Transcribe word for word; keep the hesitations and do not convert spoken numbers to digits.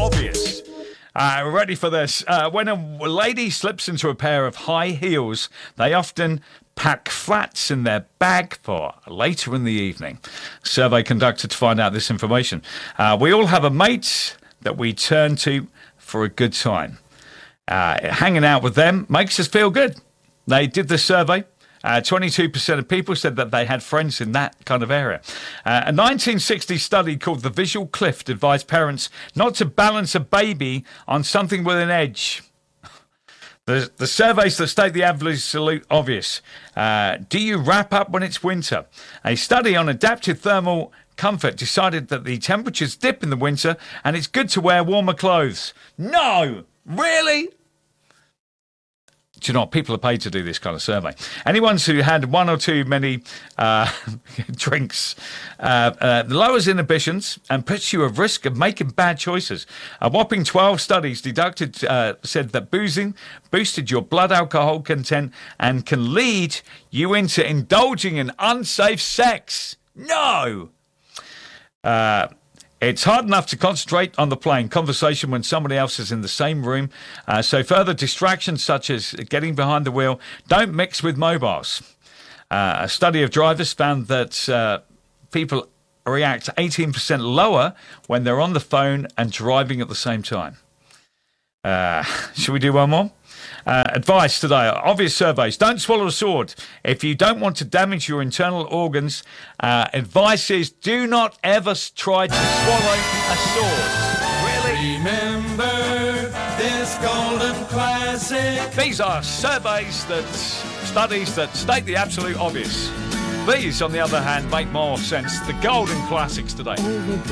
obvious. Uh, ready for this? Uh, when a lady slips into a pair of high heels, they often pack flats in their bag for later in the evening. Survey conducted to find out this information. Uh, we all have a mate that we turn to for a good time. Uh, hanging out with them makes us feel good. They did the survey. Uh, twenty-two percent of people said that they had friends in that kind of area. Uh, a nineteen sixty study called The Visual Cliff advised parents not to balance a baby on something with an edge. The, the surveys that state the absolute obvious. Uh, do you wrap up when it's winter? A study on adaptive thermal comfort decided that the temperatures dip in the winter and it's good to wear warmer clothes. No! Really? Do you know what? People are paid to do this kind of survey. Anyone who had one or too many uh, drinks uh, uh, lowers inhibitions and puts you at risk of making bad choices. A whopping twelve studies deducted uh, said that boozing boosted your blood alcohol content and can lead you into indulging in unsafe sex. No! Uh... It's hard enough to concentrate on the plane conversation when somebody else is in the same room. Uh, so further distractions such as getting behind the wheel don't mix with mobiles. Uh, a study of drivers found that uh, people react eighteen percent lower when they're on the phone and driving at the same time. Uh, should we do one more? Uh, advice today, obvious surveys. Don't swallow a sword. If you don't want to damage your internal organs, uh, advice is do not ever try to swallow a sword. Really? Remember this golden classic. These are surveys that, studies that state the absolute obvious. These, on the other hand, make more sense. The golden classics today.